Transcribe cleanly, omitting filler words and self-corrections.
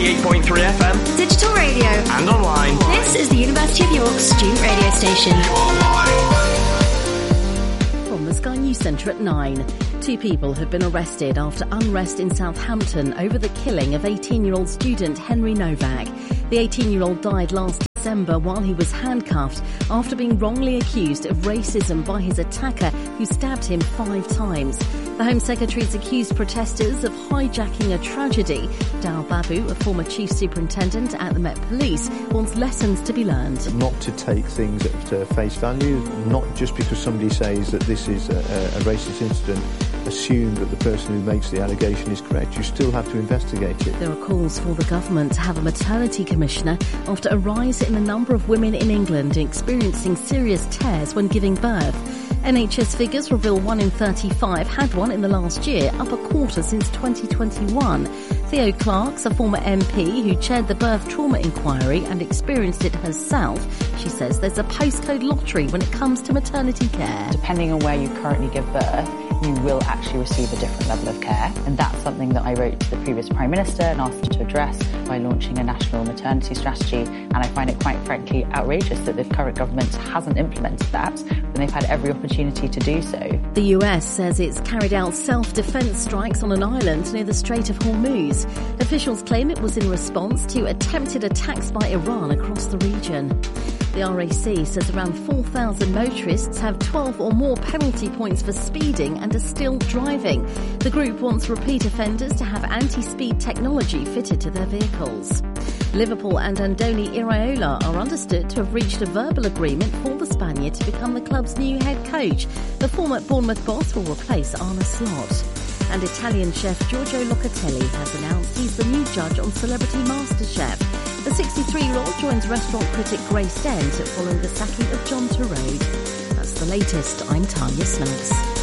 98.3 FM, digital radio, and online. This is the University of York student radio station. From the Sky News Centre at 9. 2 people have been arrested after unrest in Southampton over the killing of 18-year-old student Henry Novak. The 18-year-old died last December while he was handcuffed after being wrongly accused of racism by his attacker, who stabbed him 5 times. The Home Secretary's accused protesters of hijacking a tragedy. Dal Babu, a former chief superintendent at the Met Police, wants lessons to be learned. Not to take things at face value, not just because somebody says that this is a racist incident, assume that the person who makes the allegation is correct. You still have to investigate it. There are calls for the government to have a maternity commissioner after a rise in the number of women in England experiencing serious tears when giving birth. NHS figures reveal 1 in 35 had one in the last year, up a quarter since 2021. Theo Clark's a former MP who chaired the birth trauma inquiry and experienced it herself. She says there's a postcode lottery when it comes to maternity care. Depending on where you currently give birth, you will actually receive a different level of care. And that's something that I wrote to the previous Prime Minister and asked her to address by launching a national maternity strategy. And I find it quite frankly outrageous that the current government hasn't implemented that when they've had every opportunity to do so. The US says it's carried out self-defense strikes on an island near the Strait of Hormuz. Officials claim it was in response to attempted attacks by Iran across the region. The RAC says around 4,000 motorists have 12 or more penalty points for speeding and are still driving. The group wants repeat offenders to have anti-speed technology fitted to their vehicles. Liverpool and Andoni Iraola are understood to have reached a verbal agreement for the Spaniard to become the club's new head coach. The former Bournemouth boss will replace Arne Slot. And Italian chef Giorgio Locatelli has announced he's the new judge on Celebrity MasterChef. The 63-year-old joins restaurant critic Grace Dent following the sacking of John Turode. That's the latest. I'm Tanya Snuggs.